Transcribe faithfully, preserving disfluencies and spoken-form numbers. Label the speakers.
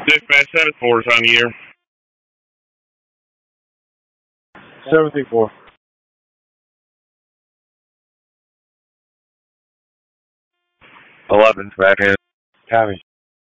Speaker 1: Dispatch seven four is on the air.
Speaker 2: seventy-four.
Speaker 3: eleven, back in.
Speaker 2: Copy.